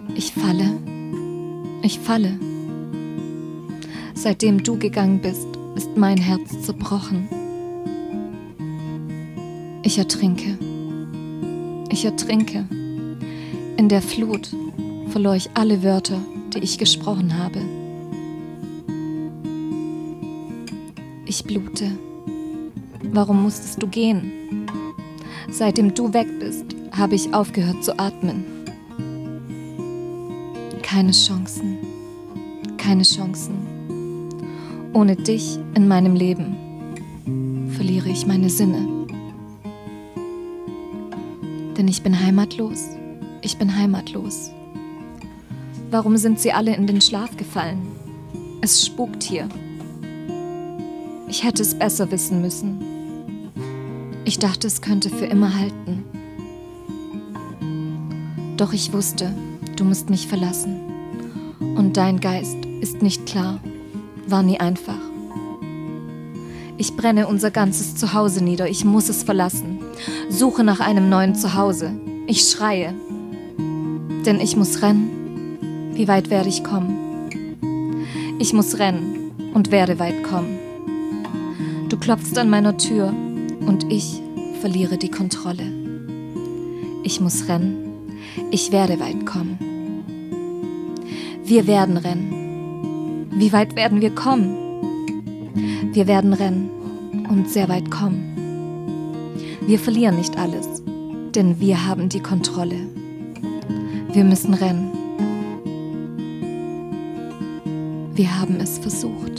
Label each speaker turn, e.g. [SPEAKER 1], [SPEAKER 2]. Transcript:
[SPEAKER 1] Ich falle. Ich falle. Seitdem du gegangen bist, ist mein Herz zerbrochen. Ich ertrinke. Ich ertrinke. In der Flut verlor ich alle Wörter, die ich gesprochen habe. Ich blute. Warum musstest du gehen? Seitdem du weg bist, habe ich aufgehört zu atmen. Keine Chancen. Keine Chancen. Ohne dich in meinem Leben verliere ich meine Sinne. Denn ich bin heimatlos. Ich bin heimatlos. Warum sind sie alle in den Schlaf gefallen? Es spukt hier. Ich hätte es besser wissen müssen. Ich dachte, es könnte für immer halten. Doch ich wusste, du musst mich verlassen. Und dein Geist ist nicht klar, war nie einfach. Ich brenne unser ganzes Zuhause nieder, ich muss es verlassen. Suche nach einem neuen Zuhause. Ich schreie. Denn ich muss rennen. Wie weit werde ich kommen? Ich muss rennen und werde weit kommen. Du klopfst an meiner Tür und ich verliere die Kontrolle. Ich muss rennen. Ich werde weit kommen. Wir werden rennen. Wie weit werden wir kommen? Wir werden rennen und sehr weit kommen. Wir verlieren nicht alles, denn wir haben die Kontrolle. Wir müssen rennen. Wir haben es versucht.